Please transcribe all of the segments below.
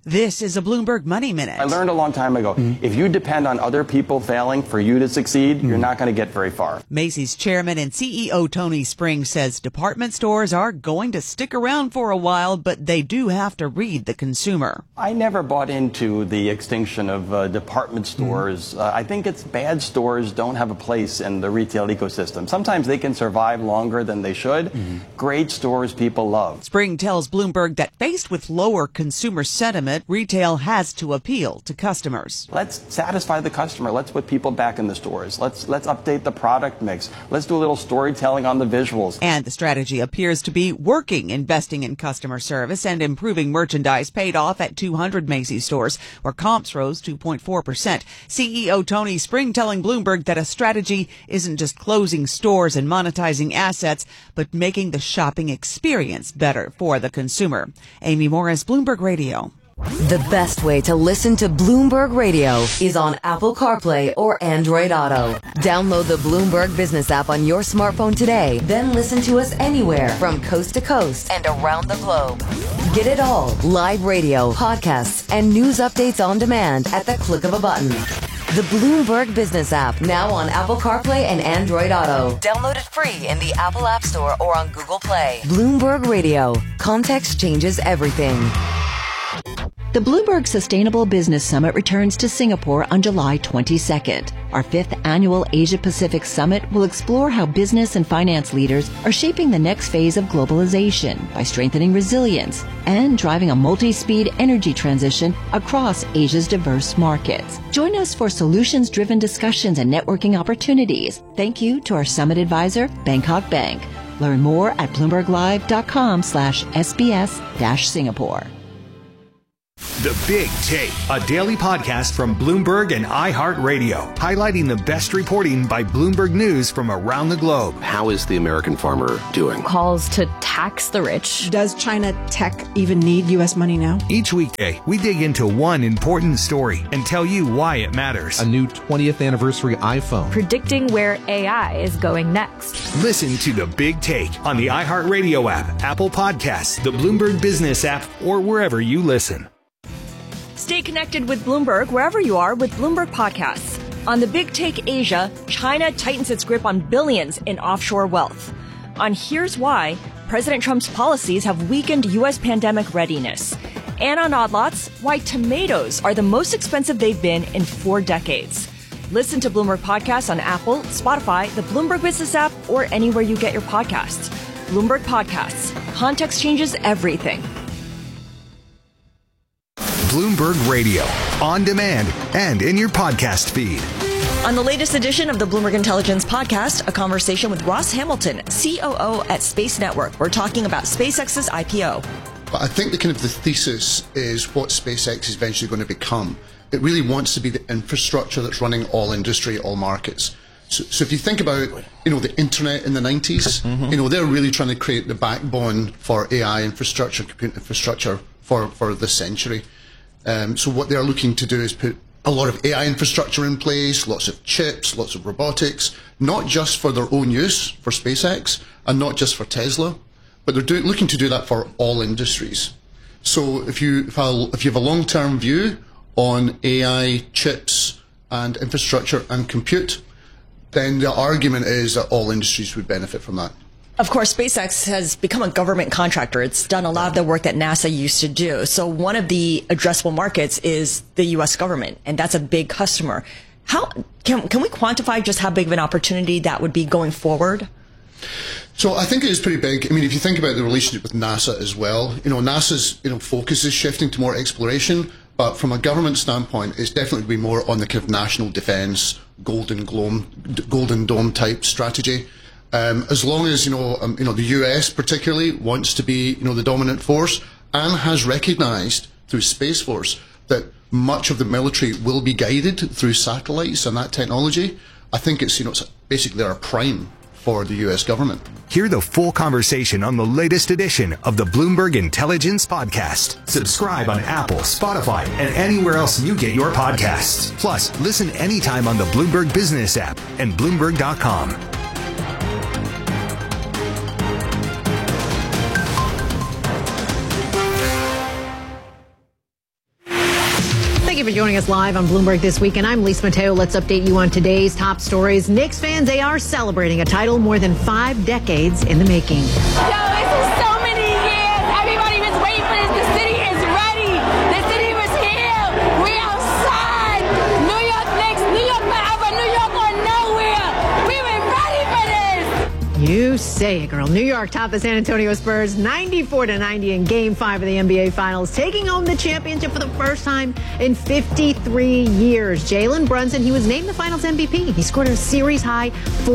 This is a Bloomberg Money Minute. I learned a long time ago, if you depend on other people failing for you to succeed, you're not going to get very far. Macy's chairman and CEO Tony Spring says department stores are going to stick around for a while, but they do have to read the consumer. I never bought into the extinction of department stores. I think it's bad stores don't have a place in the retail ecosystem. Sometimes they can survive longer than they should. Great stores people love. Spring tells Bloomberg that faced with lower consumer sentiment, retail has to appeal to customers. Let's satisfy the customer. Let's put people back in the stores. Let's update the product mix. Let's do a little storytelling on the visuals. And the strategy appears to be working. Investing in customer service and improving merchandise paid off at 200 Macy's stores, where comps rose 2.4%. CEO Tony Spring telling Bloomberg that a strategy isn't just closing stores and monetizing assets, but making the shopping experience better for the consumer. Amy Morris, Bloomberg Radio. The best way to listen to Bloomberg Radio is on Apple CarPlay or Android Auto. Download the Bloomberg Business app on your smartphone today, then listen to us anywhere from coast to coast and around the globe. Get it all, live radio, podcasts, and news updates on demand at the click of a button. The Bloomberg Business app, now on Apple CarPlay and Android Auto. Download it free in the Apple App Store or on Google Play. Bloomberg Radio. Context changes everything. The Bloomberg Sustainable Business Summit returns to Singapore on July 22nd. Our 5th annual Asia-Pacific Summit will explore how business and finance leaders are shaping the next phase of globalization by strengthening resilience and driving a multi-speed energy transition across Asia's diverse markets. Join us for solutions-driven discussions and networking opportunities. Thank you to our summit advisor, Bangkok Bank. Learn more at bloomberglive.com/SBS-Singapore. The Big Take, a daily podcast from Bloomberg and iHeartRadio, highlighting the best reporting by Bloomberg News from around the globe. How is the American farmer doing? Calls to tax the rich. Does China tech even need U.S. money now? Each weekday, we dig into one important story and tell you why it matters. A new 20th anniversary iPhone. Predicting where AI is going next. Listen to The Big Take on the iHeartRadio app, Apple Podcasts, the Bloomberg Business app, or wherever you listen. Stay connected with Bloomberg wherever you are with Bloomberg Podcasts. On The Big Take Asia, China tightens its grip on billions in offshore wealth. On Here's Why, President Trump's policies have weakened U.S. pandemic readiness. And on Odd Lots, why tomatoes are the most expensive they've been in 4 decades. Listen to Bloomberg Podcasts on Apple, Spotify, the Bloomberg Business app, or anywhere you get your podcasts. Bloomberg Podcasts. Context changes everything. Bloomberg Radio, on demand and in your podcast feed. On the latest edition of the Bloomberg Intelligence Podcast, a conversation with Ross Hamilton, COO at Space Network. We're talking about SpaceX's IPO. But I think the thesis is what SpaceX is eventually going to become. It really wants to be the infrastructure that's running all industry, all markets. So if you think about, the internet in the 90s, they're really trying to create the backbone for AI infrastructure, compute infrastructure for this century. So what they're looking to do is put a lot of AI infrastructure in place, lots of chips, lots of robotics, not just for their own use, for SpaceX, and not just for Tesla, but they're looking to do that for all industries. So if you have a long-term view on AI, chips, and infrastructure and compute, then the argument is that all industries would benefit from that. Of course, SpaceX has become a government contractor. It's done a lot of the work that NASA used to do. So one of the addressable markets is the U.S. government, and that's a big customer. How can we quantify just how big of an opportunity that would be going forward? So I think it is pretty big. I mean, if you think about the relationship with NASA as well, NASA's focus is shifting to more exploration, but from a government standpoint, it's definitely going to be more on the kind of national defense, Golden Dome type strategy. As long as the US particularly wants to be the dominant force and has recognised through Space Force that much of the military will be guided through satellites and that technology, I think it's basically our prime for the US government. Hear the full conversation on the latest edition of the Bloomberg Intelligence Podcast. Subscribe on Apple, Spotify, and anywhere else you get your podcasts. Plus, listen anytime on the Bloomberg Business app and Bloomberg.com. Thank you for joining us live on Bloomberg This Week, and I'm Lisa Mateo. Let's update you on today's top stories. Knicks fans, they are celebrating a title more than 5 decades in the making. Yo, this is so many years. Everybody was waiting for this. The city is ready. The city was here. We outside. New York Knicks, New York forever, New York or nowhere. We were ready for this. You say it, girl. New York topped the San Antonio Spurs 94-90 in Game 5 of the NBA Finals, taking home the championship for the first time in 53 years. Jalen Brunson, he was named the Finals MVP. He scored a series-high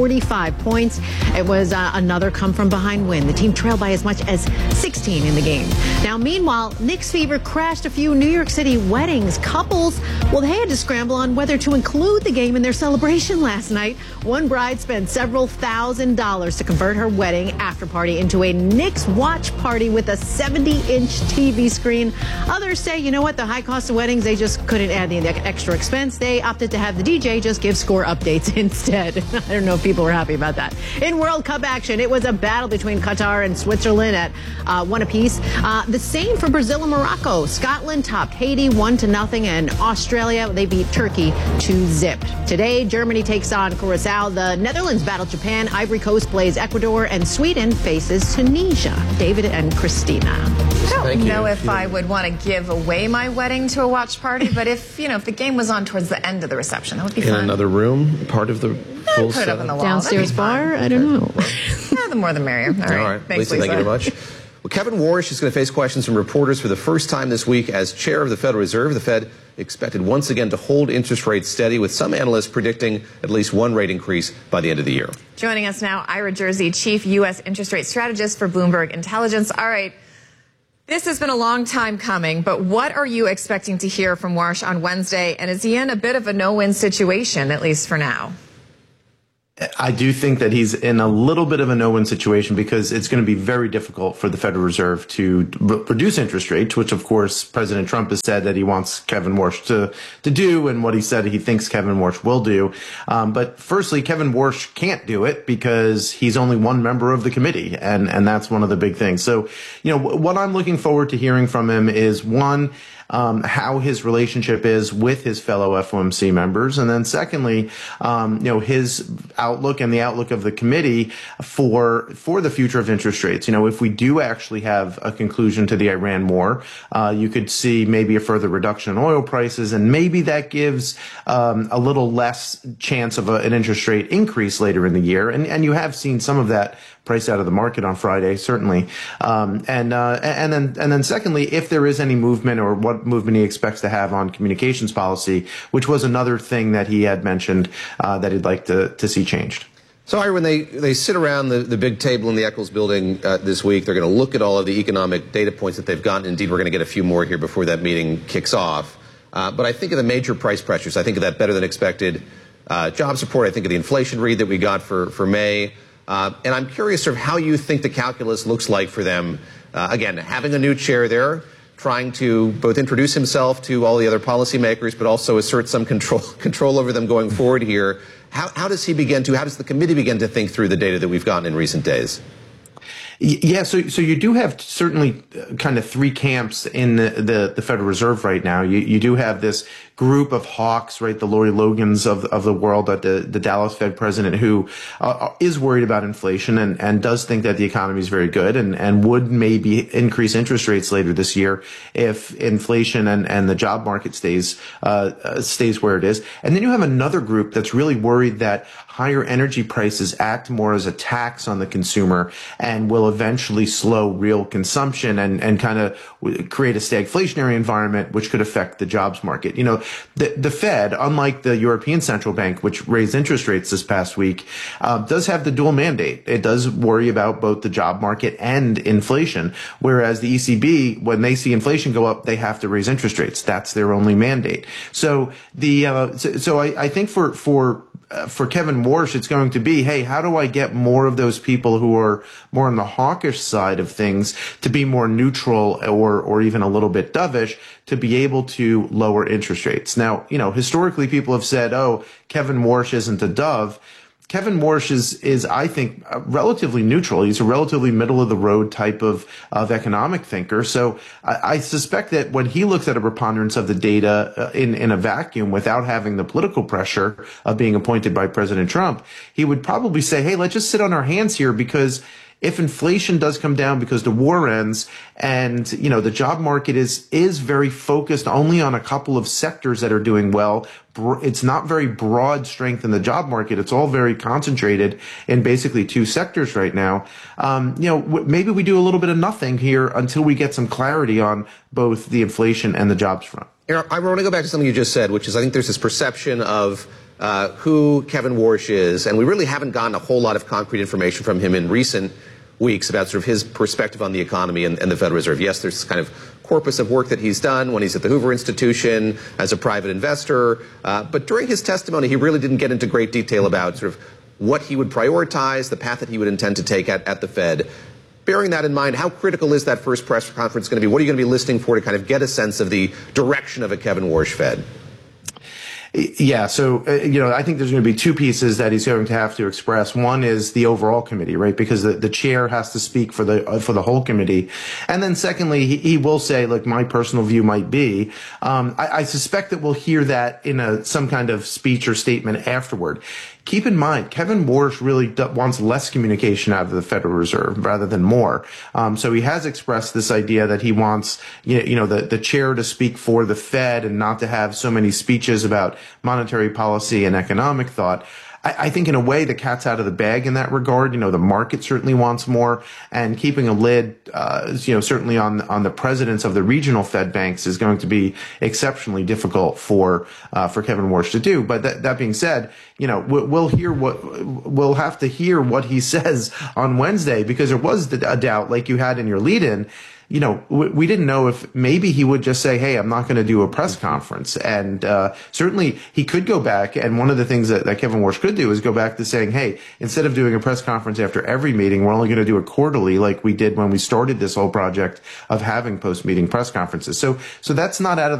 45 points. It was another come-from-behind win. The team trailed by as much as 16 in the game. Now, meanwhile, Knicks fever crashed a few New York City weddings. Couples, well, they had to scramble on whether to include the game in their celebration last night. One bride spent several $1,000s to convert her wedding after party into a Knicks watch party with a 70-inch TV screen. Others say, you know what, the high cost of weddings, they just couldn't add the extra expense. They opted to have the DJ just give score updates instead. I don't know if people were happy about that. In World Cup action, it was a battle between Qatar and Switzerland at 1 apiece. The same for Brazil and Morocco. Scotland topped Haiti 1-0, and Australia, they beat Turkey 2-0. Today, Germany takes on Curaçao. The Netherlands battle Japan. Ivory Coast plays Ecuador, and Sweden faces Tunisia. David and Christina. I don't know if I would want to give away my wedding to a watch party, but if the game was on towards the end of the reception, that would be fun. In another room, part of the full put it up on the wall. Downstairs bar? I don't know. Yeah, the more the merrier. All right. Thanks, Lisa. Thank you very much. Well, Kevin Warsh is going to face questions from reporters for the first time this week as chair of the Federal Reserve. The Fed expected once again to hold interest rates steady, with some analysts predicting at least one rate increase by the end of the year. Joining us now, Ira Jersey, chief U.S. interest rate strategist for Bloomberg Intelligence. All right. This has been a long time coming, but what are you expecting to hear from Warsh on Wednesday? And is he in a bit of a no-win situation, at least for now? I do think that he's in a little bit of a no-win situation because it's going to be very difficult for the Federal Reserve to reduce interest rates, which, of course, President Trump has said that he wants Kevin Warsh to do, and what he said he thinks Kevin Warsh will do. But firstly, Kevin Warsh can't do it because he's only one member of the committee, and that's one of the big things. So, what I'm looking forward to hearing from him is, one, how his relationship is with his fellow FOMC members. And then secondly, his outlook and the outlook of the committee for the future of interest rates. If we do actually have a conclusion to the Iran war, you could see maybe a further reduction in oil prices, and maybe that gives a little less chance of an interest rate increase later in the year. And you have seen some of that priced out of the market on Friday, certainly. And then secondly, if there is any movement or what movement he expects to have on communications policy, which was another thing that he had mentioned that he'd like to see changed. So, Ira, when they sit around the big table in the Eccles building this week, they're going to look at all of the economic data points that they've gotten. Indeed, we're going to get a few more here before that meeting kicks off. But I think of the major price pressures. I think of that better than expected jobs report. I think of the inflation read that we got for May. And I'm curious sort of how you think the calculus looks like for them. Again, having a new chair there, trying to both introduce himself to all the other policymakers, but also assert some control over them going forward here. How does the committee begin to think through the data that we've gotten in recent days? Yeah, so you do have certainly kind of three camps in the Federal Reserve right now. You do have this group of hawks, right, the Lori Logans of the world, the Dallas Fed president, who is worried about inflation and does think that the economy is very good and would maybe increase interest rates later this year if inflation and the job market stays where it is. And then you have another group that's really worried that higher energy prices act more as a tax on the consumer and will eventually slow real consumption and kind of create a stagflationary environment, which could affect the jobs market. The Fed, unlike the European Central Bank, which raised interest rates this past week, does have the dual mandate. It does worry about both the job market and inflation, whereas the ECB, when they see inflation go up, they have to raise interest rates. That's their only mandate. So I think for Kevin Warsh, it's going to be, hey, how do I get more of those people who are more on the hawkish side of things to be more neutral or even a little bit dovish to be able to lower interest rates? Now, historically people have said, oh, Kevin Warsh isn't a dove. Kevin Warsh is I think relatively neutral. He's a relatively middle of the road type of economic thinker. So I suspect that when he looks at a preponderance of the data in a vacuum without having the political pressure of being appointed by President Trump, he would probably say, hey, let's just sit on our hands here, because if inflation does come down because the war ends and, the job market is very focused only on a couple of sectors that are doing well, it's not very broad strength in the job market. It's all very concentrated in basically two sectors right now. Maybe we do a little bit of nothing here until we get some clarity on both the inflation and the jobs front. I want to go back to something you just said, which is I think there's this perception of who Kevin Warsh is, and we really haven't gotten a whole lot of concrete information from him in recent weeks about sort of his perspective on the economy and the Federal Reserve. Yes, there's kind of corpus of work that he's done when he's at the Hoover Institution as a private investor, but during his testimony, he really didn't get into great detail about sort of what he would prioritize, the path that he would intend to take at the Fed. Bearing that in mind, how critical is that first press conference going to be? What are you going to be listening for to kind of get a sense of the direction of a Kevin Warsh Fed? Yeah, so, I think there's going to be two pieces that he's going to have to express. One is the overall committee, right? Because the chair has to speak for the whole committee. And then secondly, he will say, look, my personal view might be, I suspect that we'll hear that in some kind of speech or statement afterward. Keep in mind, Kevin Warsh really wants less communication out of the Federal Reserve rather than more. So he has expressed this idea that he wants, the chair to speak for the Fed and not to have so many speeches about monetary policy and economic thought. I think in a way the cat's out of the bag in that regard. The market certainly wants more, and keeping a lid, certainly on the presidents of the regional Fed banks is going to be exceptionally difficult for Kevin Warsh to do. But that being said, we'll have to hear what he says on Wednesday, because there was a doubt, like you had in your lead-in. We didn't know if maybe he would just say, hey, I'm not going to do a press conference. And certainly he could go back. And one of the things that Kevin Warsh could do is go back to saying, hey, instead of doing a press conference after every meeting, we're only going to do it quarterly, like we did when we started this whole project of having post-meeting press conferences. So that's not out of the